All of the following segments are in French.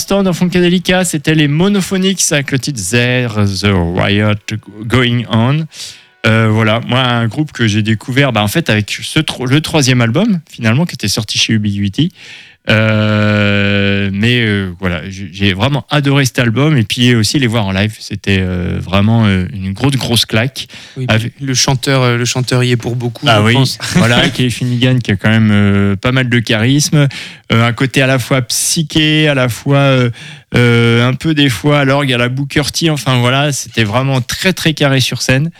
l'instant dans Funkadelica, c'était les Monophonics avec le titre There's a Riot Going On. Voilà, moi un groupe que j'ai découvert en fait avec le troisième album finalement qui était sorti chez Ubiquity. Voilà, j'ai vraiment adoré cet album et puis aussi les voir en live, c'était vraiment une grosse claque. Oui, le chanteur y est pour beaucoup. Ah oui, pense. voilà, Kelly Finnegan qui a quand même pas mal de charisme, un côté à la fois psyché, à la fois un peu des fois à l'orgue à la Booker T. Enfin voilà, c'était vraiment très très carré sur scène.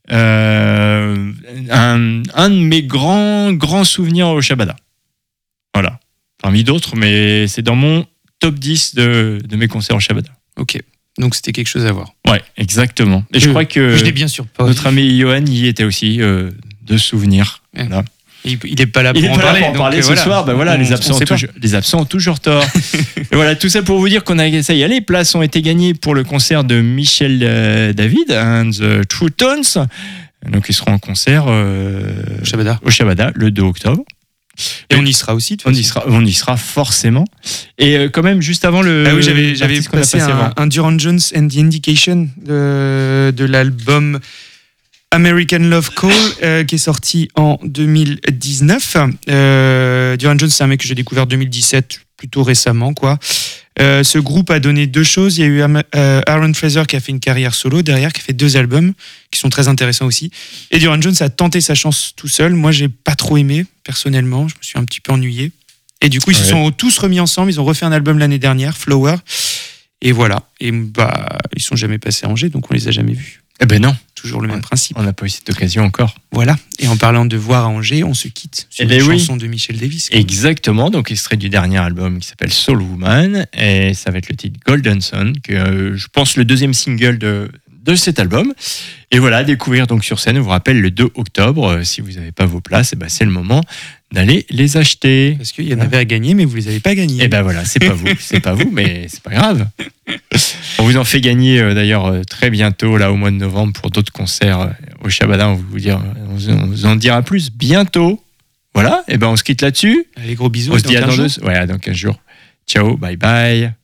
Un de mes grands souvenirs au Shabada. Voilà. Parmi d'autres, mais c'est dans mon top 10 de mes concerts au Shabada. Ok, donc c'était quelque chose à voir. Ouais, exactement. Et je crois que je l'ai bien sûr pas. Notre ami Johan y était aussi de souvenirs. Ouais. Voilà. Il n'est pas là pour en parler ce soir. Voilà, les absents ont toujours tort. Et voilà, tout ça pour vous dire ça y est, les places ont été gagnées pour le concert de Michel David and the True Tones. Donc ils seront en concert au Shabada le 2 octobre. Et on y sera aussi. On y sera forcément. Et quand même, juste avant le. Ah oui, j'avais passé un Duran Jones and the Indication de l'album American Love Call qui est sorti en 2019. Duran Jones, c'est un mec que j'ai découvert en 2017, plutôt récemment, quoi. Ce groupe a donné deux choses. Il y a eu Aaron Fraser qui a fait une carrière solo derrière, qui a fait 2 albums qui sont très intéressants aussi. Et Duran Jones a tenté sa chance tout seul. Moi, j'ai pas trop aimé personnellement. Je me suis un petit peu ennuyé. Et du coup, ils se sont tous remis ensemble. Ils ont refait un album l'année dernière, Flower. Et voilà. Et ils sont jamais passés à Angers, donc on les a jamais vus. Eh ben non. Toujours le même principe. On n'a pas eu cette occasion encore. Voilà. Et en parlant de voir à Angers, on se quitte sur une chanson de Michel Davis. Exactement. Donc, extrait du dernier album qui s'appelle Soul Woman. Et ça va être le titre Golden Sun, que je pense le deuxième single de cet album. Et voilà, découvrir donc sur scène. Je vous rappelle, le 2 octobre, si vous n'avez pas vos places, c'est le moment d'aller les acheter. Parce qu'il y en avait à gagner, mais vous les avez pas gagnés. Et ben voilà, c'est pas vous, mais c'est pas grave. On vous en fait gagner d'ailleurs très bientôt, là au mois de novembre, pour d'autres concerts au Shabada. On vous en dira plus bientôt. Voilà, et on se quitte là-dessus. Allez, gros bisous. On se dit à dans 15 jours. Ciao, bye bye.